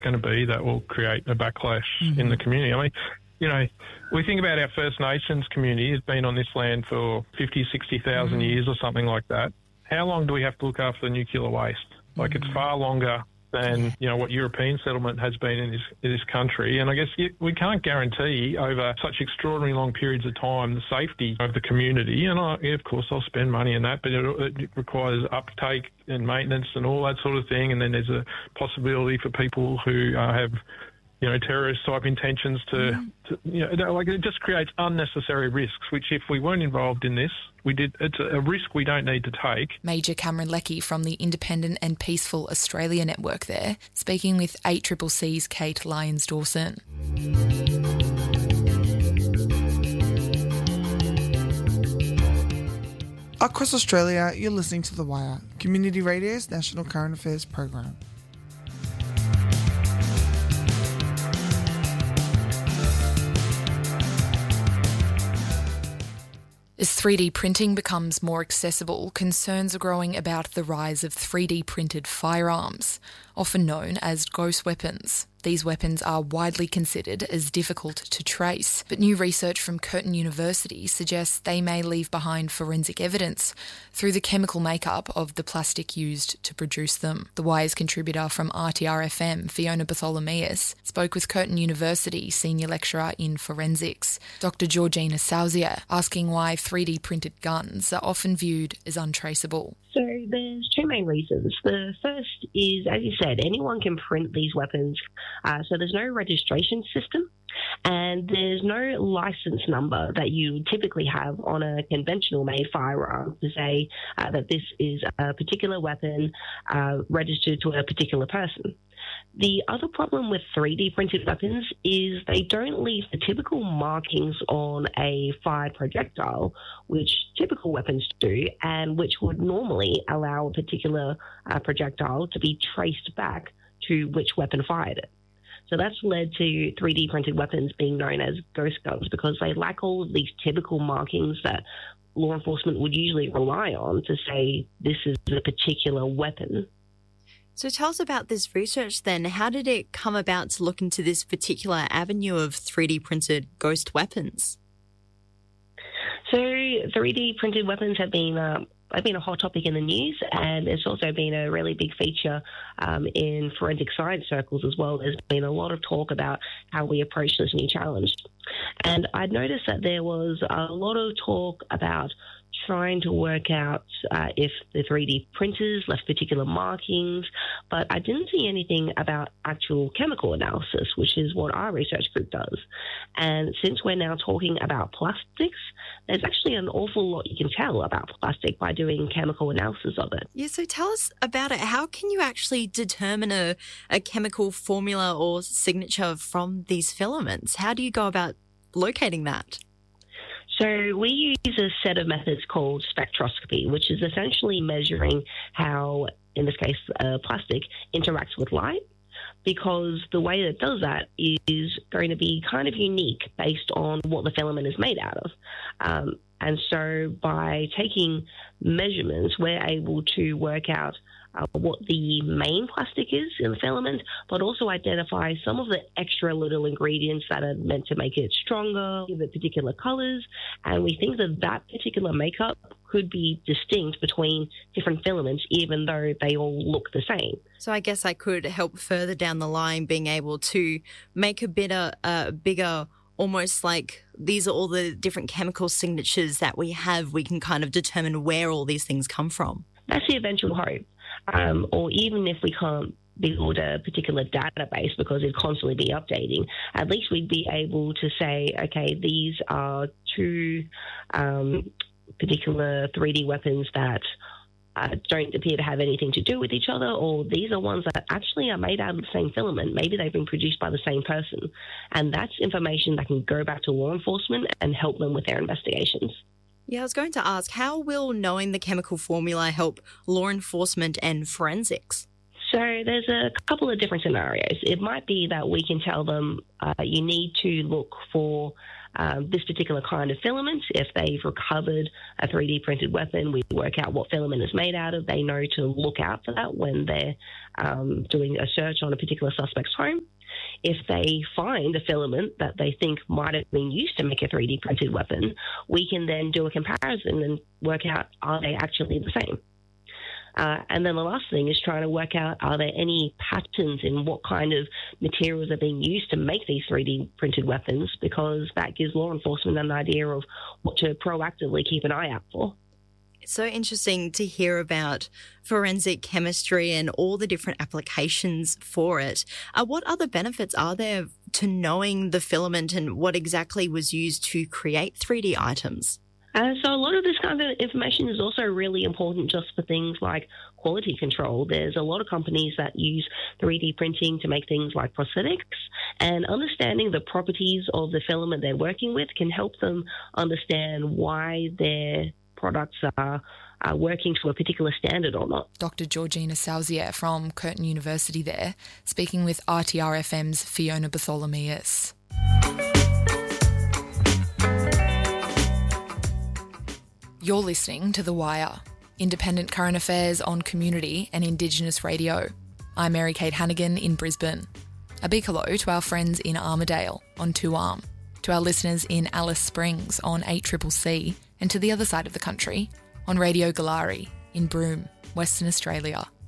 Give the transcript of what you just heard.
going to be that will create a backlash in the community. I mean, you know, we think about our First Nations community has been on this land for 50, 60,000 years or something like that. How long do we have to look after the nuclear waste? Like, it's far longer than, you know, what European settlement has been in this country. And I guess we can't guarantee over such extraordinarily long periods of time the safety of the community. And of course, I'll spend money on that, but it requires uptake and maintenance and all that sort of thing. And then there's a possibility for people who have, you know, terrorist type intentions to you know, like, it just creates unnecessary risks, which if we weren't involved in this, it's a risk we don't need to take. Major Cameron Leckie from the Independent and Peaceful Australia Network there, speaking with 8CCC's Kate Lyons-Dawson. Across Australia, you're listening to The Wire, Community Radio's national current affairs program. As 3D printing becomes more accessible, concerns are growing about the rise of 3D printed firearms, often known as ghost weapons. These weapons are widely considered as difficult to trace, but new research from Curtin University suggests they may leave behind forensic evidence through the chemical makeup of the plastic used to produce them. The Wire's contributor from RTR-FM, Fiona Bartholomeus, spoke with Curtin University Senior Lecturer in Forensics, Dr. Georgina Sauzier, asking why 3D printed guns are often viewed as untraceable. So there's two main reasons. The first is, as you said, anyone can print these weapons, so there's no registration system and there's no license number that you typically have on a conventional made firearm to say that this is a particular weapon registered to a particular person. The other problem with 3D printed weapons is they don't leave the typical markings on a fired projectile, which typical weapons do, and which would normally allow a particular projectile to be traced back to which weapon fired it. So that's led to 3D printed weapons being known as ghost guns because they lack all of these typical markings that law enforcement would usually rely on to say this is a particular weapon. So tell us about this research then. How did it come about to look into this particular avenue of 3D printed ghost weapons? So 3D printed weapons have been a hot topic in the news, and it's also been a really big feature in forensic science circles as well. There's been a lot of talk about how we approach this new challenge. And I'd noticed that there was a lot of talk about trying to work out if the 3D printers left particular markings, but I didn't see anything about actual chemical analysis, which is what our research group does. And since we're now talking about plastics, there's actually an awful lot you can tell about plastic by doing chemical analysis of it. Yeah, so tell us about it. How can you actually determine a chemical formula or signature from these filaments? How do you go about locating that? So we use a set of methods called spectroscopy, which is essentially measuring how, in this case, plastic interacts with light, because the way that it does that is going to be kind of unique based on what the filament is made out of. And so by taking measurements, we're able to work out what the main plastic is in the filament, but also identify some of the extra little ingredients that are meant to make it stronger, give it particular colors. And we think that that particular makeup could be distinct between different filaments, even though they all look the same. So I guess I could help further down the line being able to make a bigger, almost like these are all the different chemical signatures that we have. We can kind of determine where all these things come from. That's the eventual hope. Or even if we can't build a particular database because it'd constantly be updating, at least we'd be able to say, okay, these are two particular 3D weapons that don't appear to have anything to do with each other, or these are ones that actually are made out of the same filament. Maybe they've been produced by the same person. And that's information that can go back to law enforcement and help them with their investigations. Yeah, I was going to ask, how will knowing the chemical formula help law enforcement and forensics? So there's a couple of different scenarios. It might be that we can tell them you need to look for this particular kind of filament. If they've recovered a 3D printed weapon, we work out what filament is made out of. They know to look out for that when they're doing a search on a particular suspect's home. If they find a filament that they think might have been used to make a 3D printed weapon, we can then do a comparison and work out, are they actually the same? And then the last thing is trying to work out, are there any patterns in what kind of materials are being used to make these 3D printed weapons, because that gives law enforcement an idea of what to proactively keep an eye out for. It's so interesting to hear about forensic chemistry and all the different applications for it. What other benefits are there to knowing the filament and what exactly was used to create 3D items? So a lot of this kind of information is also really important just for things like quality control. There's a lot of companies that use 3D printing to make things like prosthetics, and understanding the properties of the filament they're working with can help them understand why their products are working to a particular standard or not. Dr. Georgina Salzier from Curtin University there, speaking with RTR-FM's Fiona Bartholomeus. You're listening to The Wire, independent current affairs on community and Indigenous radio. I'm Mary-Kate Hannigan in Brisbane. A big hello to our friends in Armidale on 2Arm, to our listeners in Alice Springs on 8CCC, and to the other side of the country on Radio Galari in Broome, Western Australia.